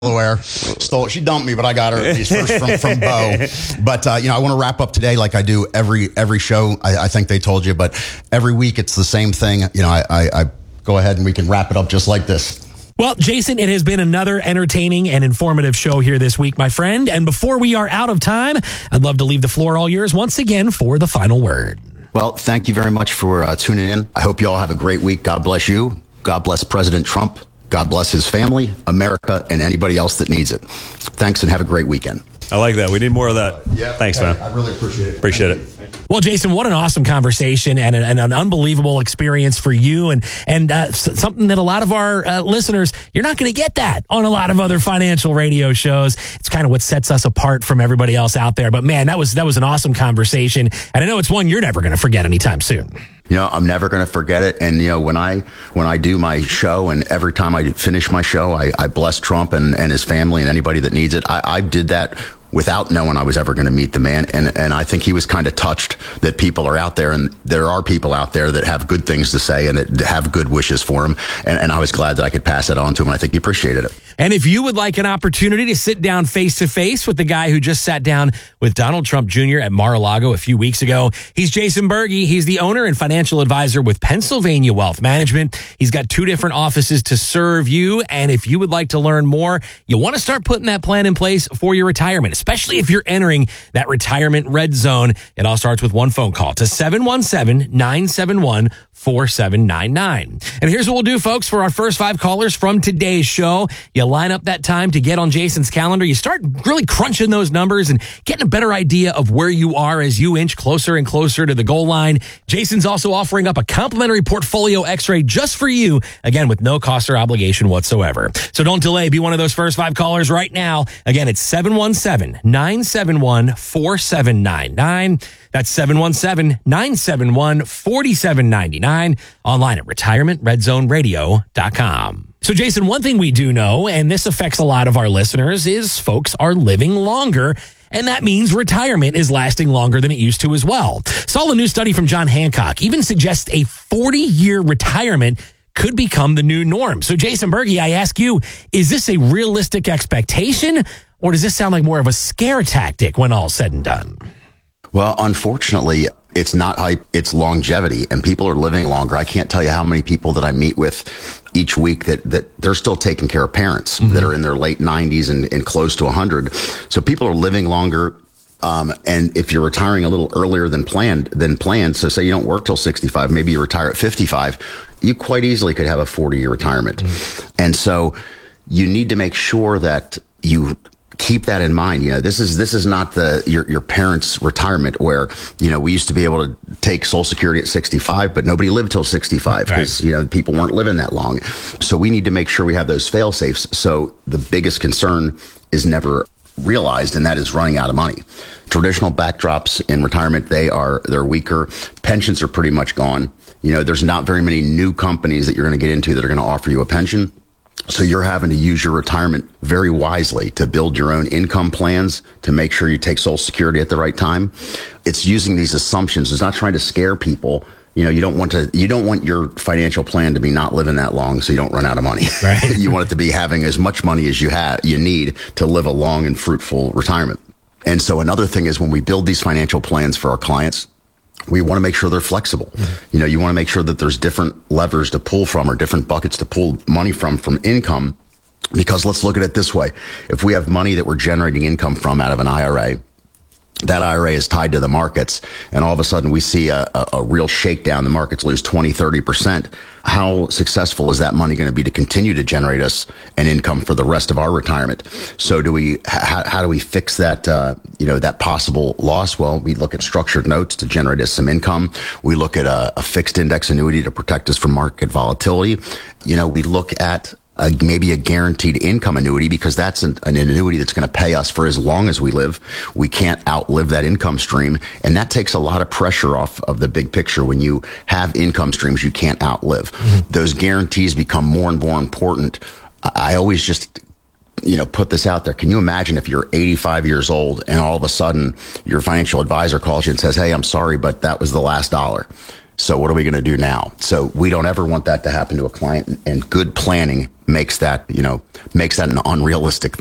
Delaware. Stole it. She dumped me, but I got her at least first from Bo. But, I want to wrap up today like I do every show. I think they told you, but every week it's the same thing. I go ahead and we can wrap it up just like this. Well, Jason, it has been another entertaining and informative show here this week, my friend. And before we are out of time, I'd love to leave the floor all yours once again for the final word. Well, thank you very much for tuning in. I hope you all have a great week. God bless you. God bless President Trump. God bless his family, America, and anybody else that needs it. Thanks, and have a great weekend. I like that. We need more of that. Yeah. Thanks, man. I really appreciate it. Appreciate it. Well, Jason, what an awesome conversation and an unbelievable experience for you and something that a lot of our listeners, you're not going to get that on a lot of other financial radio shows. It's kind of what sets us apart from everybody else out there. But man, that was an awesome conversation. And I know it's one you're never going to forget anytime soon. I'm never going to forget it. And, when I do my show and every time I finish my show, I bless Trump and his family and anybody that needs it. I did that without knowing I was ever going to meet the man. And I think he was kind of touched that people are out there, and there are people out there that have good things to say and that have good wishes for him. And I was glad that I could pass that on to him. And I think he appreciated it. And if you would like an opportunity to sit down face to face with the guy who just sat down with Donald Trump Jr. at Mar-a-Lago a few weeks ago, he's Jason Berge. He's the owner and financial advisor with Pennsylvania Wealth Management. He's got 2 different offices to serve you. And if you would like to learn more, you want to start putting that plan in place for your retirement, especially if you're entering that retirement red zone. It all starts with one phone call to 717-971-4799. And here's what we'll do, folks, for our first 5 callers from today's show. You line up that time to get on Jason's calendar. You start really crunching those numbers and getting a better idea of where you are as you inch closer and closer to the goal line. Jason's also offering up a complimentary portfolio x-ray just for you, again, with no cost or obligation whatsoever. So don't delay. Be one of those first 5 callers right now. Again, it's 717-971-4799. That's 717-971-4799. Online at retirementredzoneradio.com. So, Jason, one thing we do know, and this affects a lot of our listeners, is folks are living longer. And that means retirement is lasting longer than it used to as well. Saw a new study from John Hancock even suggests a 40-year retirement could become the new norm. So, Jason Berge, I ask you, is this a realistic expectation, or does this sound like more of a scare tactic when all's said and done? Well, unfortunately, it's not hype, it's longevity, and people are living longer. I can't tell you how many people that I meet with each week that they're still taking care of parents that are in their late 90s and close to 100. So people are living longer. And if you're retiring a little earlier than planned, so say you don't work till 65, maybe you retire at 55, you quite easily could have a 40-year retirement. And so you need to make sure that you keep that in mind. This is not your parents' retirement where, we used to be able to take Social Security at 65, but nobody lived till 65 because, people weren't living that long. So we need to make sure we have those fail safes. So the biggest concern is never realized, and that is running out of money. Traditional backdrops in retirement, they're weaker. Pensions are pretty much gone. There's not very many new companies that you're going to get into that are going to offer you a pension. So you're having to use your retirement very wisely to build your own income plans, to make sure you take Social Security at the right time. It's using these assumptions. It's not trying to scare people. You don't want your financial plan to be not living that long so you don't run out of money. Right. You want it to be having as much money as you need to live a long and fruitful retirement. And so another thing is when we build these financial plans for our clients, we want to make sure they're flexible. Mm-hmm. You want to make sure that there's different levers to pull from or different buckets to pull money from income. Because let's look at it this way. If we have money that we're generating income from out of an IRA, that IRA is tied to the markets, and all of a sudden we see a real shakedown. The markets lose 20, 30%. How successful is that money going to be to continue to generate us an income for the rest of our retirement? So how do we fix that, that possible loss? Well, we look at structured notes to generate us some income. We look at a fixed index annuity to protect us from market volatility. We look at maybe a guaranteed income annuity, because that's an annuity that's going to pay us for as long as we live. We can't outlive that income stream. And that takes a lot of pressure off of the big picture. When you have income streams you can't outlive, those guarantees become more and more important. I always just, put this out there. Can you imagine if you're 85 years old and all of a sudden your financial advisor calls you and says, "Hey, I'm sorry, but that was the last dollar. So what are we going to do now?" So we don't ever want that to happen to a client, and good planning makes that an unrealistic thing.